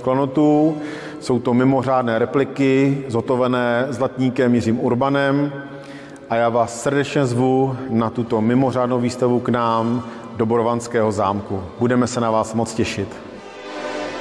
klenotů. Jsou to mimořádné repliky, zhotovené zlatníkem Jiřím Urbanem a já vás srdečně zvu na tuto mimořádnou výstavu k nám do Borovanského zámku. Budeme se na vás moc těšit.